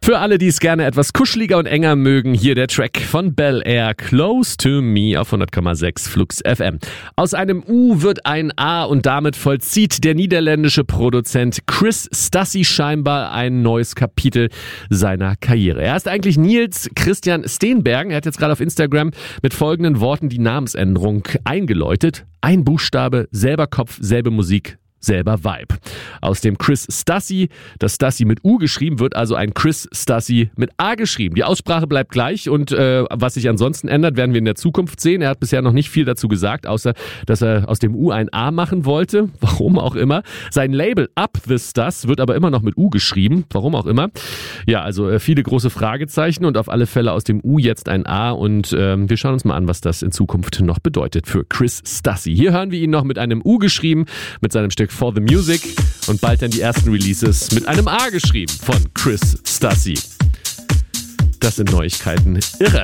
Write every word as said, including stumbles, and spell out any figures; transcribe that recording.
Für alle, die es gerne etwas kuscheliger und enger mögen, hier der Track von Bel Air, Close to Me auf hundert Komma sechs Flux F M. Aus einem U wird ein A und damit vollzieht der niederländische Produzent Chris Stassi scheinbar ein neues Kapitel seiner Karriere. Er ist eigentlich Niels Christian Steenbergen. Er hat jetzt gerade auf Instagram mit folgenden Worten die Namensänderung eingeläutet. Ein Buchstabe, selber Kopf, selbe Musik, selber Vibe. Aus dem Chris Stassi, das Stassi mit U geschrieben, wird also ein Chris Stassi mit A geschrieben. Die Aussprache bleibt gleich und äh, was sich ansonsten ändert, werden wir in der Zukunft sehen. Er hat bisher noch nicht viel dazu gesagt, außer dass er aus dem U ein A machen wollte. Warum auch immer. Sein Label Up The Stas wird aber immer noch mit U geschrieben. Warum auch immer. Ja, also äh, viele große Fragezeichen und auf alle Fälle aus dem U jetzt ein A und äh, wir schauen uns mal an, was das in Zukunft noch bedeutet für Chris Stassi. Hier hören wir ihn noch mit einem U geschrieben, mit seinem Stück For The Music und bald dann die ersten Releases mit einem A geschrieben von Chris Stassi. Das sind Neuigkeiten. Irre.